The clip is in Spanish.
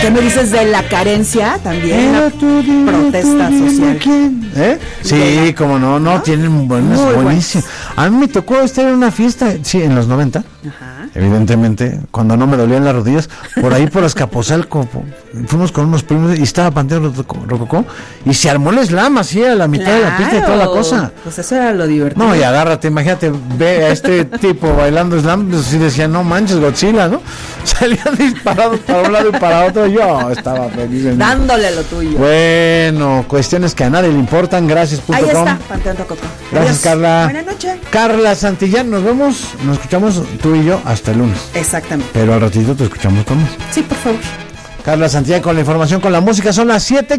¿Qué me dices de la carencia también? La protesta social. Sí, como no, tienen buenísimo. A mí me tocó estar en una fiesta, sí, en los 90. Ajá. Evidentemente, cuando no me dolían las rodillas, por ahí por Azcapotzalco, fuimos con unos primos y estaba Panteón Rococó y se armó el slam así a la mitad de la pista y toda la cosa. Pues eso era lo divertido. No, y agárrate, imagínate, ve a este tipo bailando slam, pues sí decía, no manches, Godzilla, ¿no? Salía disparado para un lado y para otro, yo estaba feliz. Dándole lo tuyo. Bueno, cuestiones que a nadie le importan, gracias.com. Ahí está, Panteón Rococó. Gracias, Carla. Buenas noches. Carla Santillán, nos escuchamos tú y yo hasta el lunes. Exactamente. Pero al ratito te escuchamos con más. Sí, por favor. Carla Santillán con la información, con la música, son las 7.